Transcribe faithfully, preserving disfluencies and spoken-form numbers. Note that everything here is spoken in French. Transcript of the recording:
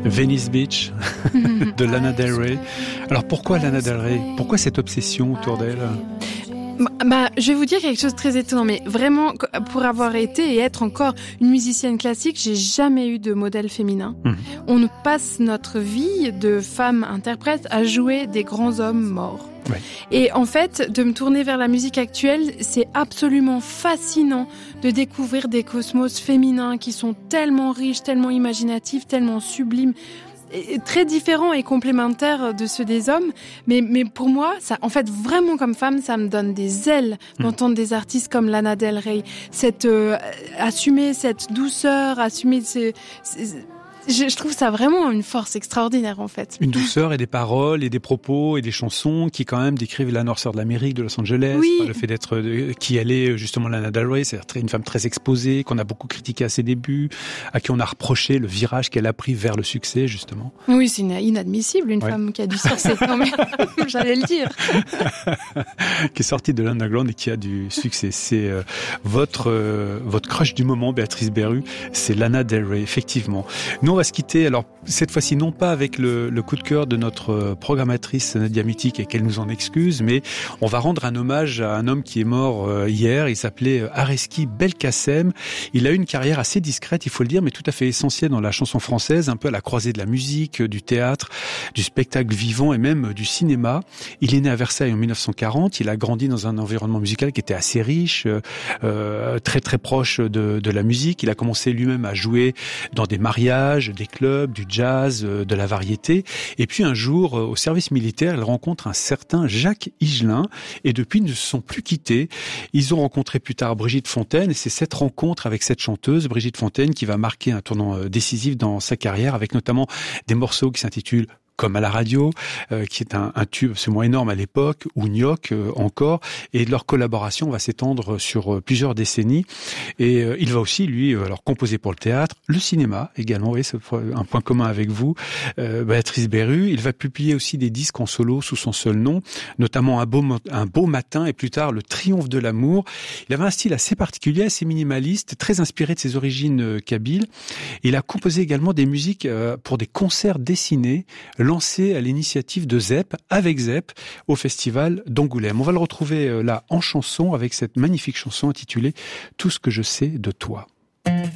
Venice Beach de Lana Del Rey. Alors pourquoi Lana Del Rey ? Pourquoi cette obsession autour d'elle ? Bah, je vais vous dire quelque chose de très étonnant, mais vraiment, pour avoir été et être encore une musicienne classique, j'ai jamais eu de modèle féminin. Mmh. On nous passe notre vie de femme interprète à jouer des grands hommes morts. Ouais. Et en fait, de me tourner vers la musique actuelle, c'est absolument fascinant de découvrir des cosmos féminins qui sont tellement riches, tellement imaginatifs, tellement sublimes. Très différents et complémentaires de ceux des hommes, mais mais pour moi, ça, en fait, vraiment comme femme, ça me donne des ailes mmh. d'entendre des artistes comme Lana Del Rey, cette euh, assumer cette douceur, assumer ces, ces Je, je trouve ça vraiment une force extraordinaire, en fait. Une douceur et des paroles et des propos et des chansons qui, quand même, décrivent la noirceur de l'Amérique, de Los Angeles. Oui. Le fait d'être, de, qui allait, justement, Lana Del Rey, c'est une femme très exposée, qu'on a beaucoup critiquée à ses débuts, à qui on a reproché le virage qu'elle a pris vers le succès, justement. Oui, c'est inadmissible, une ouais. femme qui a du succès, quand même. J'allais le dire. Qui est sortie de l'underground et qui a du succès. C'est euh, votre, euh, votre crush du moment, Béatrice Berru, c'est Lana Del Rey, effectivement. Nous, on va se quitter, alors cette fois-ci non pas avec le, le coup de cœur de notre programmatrice Nadia Mutik et qu'elle nous en excuse, mais on va rendre un hommage à un homme qui est mort euh, hier. Il s'appelait Areski Belkacem. Il a eu une carrière assez discrète, il faut le dire, mais tout à fait essentielle dans la chanson française, un peu à la croisée de la musique, du théâtre, du spectacle vivant et même du cinéma. Il est né à Versailles en mille neuf cent quarante. Il a grandi dans un environnement musical qui était assez riche, euh, très très proche de, de la musique. Il a commencé lui-même à jouer dans des mariages, des clubs, du jazz, de la variété. Et puis un jour, au service militaire, il rencontre un certain Jacques Higelin et depuis, ils ne se sont plus quittés. Ils ont rencontré plus tard Brigitte Fontaine et c'est cette rencontre avec cette chanteuse, Brigitte Fontaine, qui va marquer un tournant décisif dans sa carrière avec notamment des morceaux qui s'intitulent Comme à la radio, euh, qui est un, un tube absolument énorme à l'époque, ou Gnoc euh, encore, et leur collaboration va s'étendre sur euh, plusieurs décennies. Et euh, il va aussi, lui, euh, alors composer pour le théâtre, le cinéma également, oui, c'est un point commun avec vous, euh, Béatrice Berru. Il va publier aussi des disques en solo sous son seul nom, notamment un beau, un beau matin et plus tard Le Triomphe de l'amour. Il avait un style assez particulier, assez minimaliste, très inspiré de ses origines euh, kabyles. Il a composé également des musiques euh, pour des concerts dessinés, lancé à l'initiative de Zep, avec Zep, au festival d'Angoulême. On va le retrouver là en chanson avec cette magnifique chanson intitulée « Tout ce que je sais de toi ».